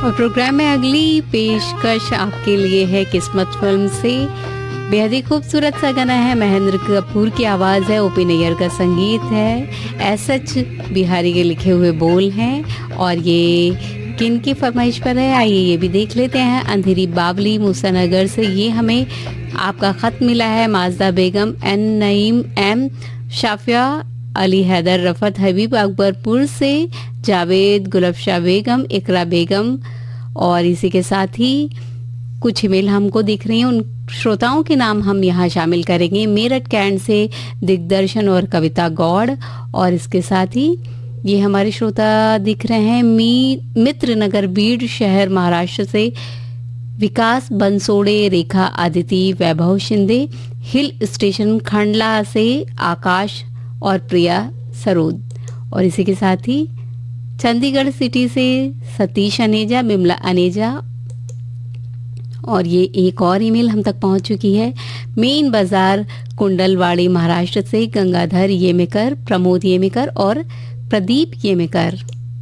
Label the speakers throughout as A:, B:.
A: और प्रोग्राम में अगली पेशकश आपके लिए है किस्मत फिल्म से। बेहद ही खूबसूरत सा गाना है, महेंद्र कपूर की आवाज़ है, ओपी नैयर का संगीत है, एसएच बिहारी के लिखे हुए बोल हैं। और ये किन की फरमाइश पर है, आइए ये भी देख लेते हैं। अंधेरी बावली मूसानगर से ये हमें आपका ख़त मिला है। माजदा बेगम, एन नईम, एम शाफिया, अली हैदर, रफत हबीब अकबरपुर से, जावेद, गुलफशा बेगम, इकरा बेगम, और इसी के साथ ही कुछ ईमेल हमको दिख रही हैं। उन श्रोताओं के नाम हम यहाँ शामिल करेंगे। मेरठ कैंट से दिग्दर्शन और कविता गौड़, और इसके साथ ही ये हमारे श्रोता दिख रहे हैं मित्र नगर बीड़ शहर महाराष्ट्र से विकास बंसोड़े, रेखा आदिति, वैभव शिंदे, हिल स्टेशन खंडला से आकाश और प्रिया सरोद, और इसी के साथ ही चंडीगढ़ सिटी से सतीश अनेजा, बिमला अनेजा, और ये एक और ईमेल हम तक पहुंच चुकी है। मेन बाजार कुंडलवाड़ी महाराष्ट्र से गंगाधर येमेकर, प्रमोद येमेकर और प्रदीप येमेकर।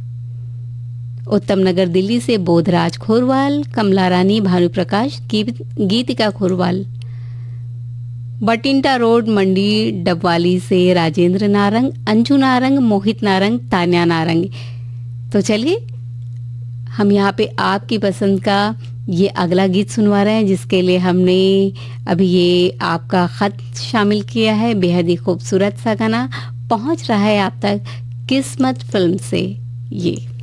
A: उत्तम नगर दिल्ली से बोधराज खोरवाल, कमला रानी, भानुप्रकाश, गीतिका खोरवाल। बटिंटा रोड मंडी डबवाली से राजेंद्र नारंग, अंजू नारंग, मोहित नारंग, तान्या नारंग। तो चलिए हम यहाँ पे आपकी पसंद का ये अगला गीत सुनवा रहे हैं, जिसके लिए हमने अभी ये आपका खत शामिल किया है। बेहद ही खूबसूरत सा गाना पहुँच रहा है आप तक किस्मत फिल्म से। ये